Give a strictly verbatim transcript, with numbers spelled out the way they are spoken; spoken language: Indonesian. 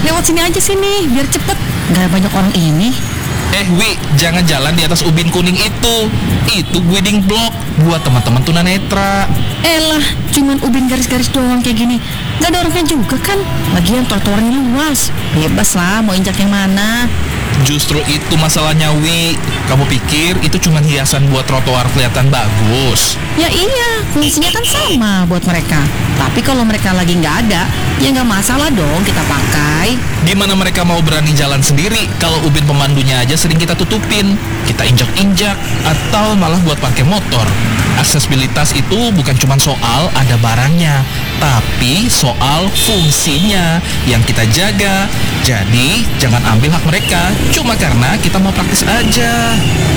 lewat sini aja sini, biar cepet. Gak banyak orang ini. Eh Wi, jangan jalan di atas ubin kuning itu. Itu guiding block buat teman-teman tunanetra. Elah, cuman ubin garis-garis doang kayak gini. Gak ada orangnya juga kan. Lagian trotoarnya luas. Bebas lah mau injak yang mana. Justru itu masalahnya Wi. Kamu pikir itu cuma hiasan buat trotoar kelihatan bagus? Ya iya, fungsinya kan sama buat mereka. Tapi kalau mereka lagi nggak ada, ya nggak masalah dong kita pakai. Gimana mereka mau berani jalan sendiri kalau ubin pemandunya aja sering kita tutupin, kita injak-injak, atau malah buat parkir motor? Aksesibilitas itu bukan cuma soal ada barangnya, tapi soal fungsinya yang kita jaga. Jadi jangan ambil hak mereka cuma karena kita mau praktis aja.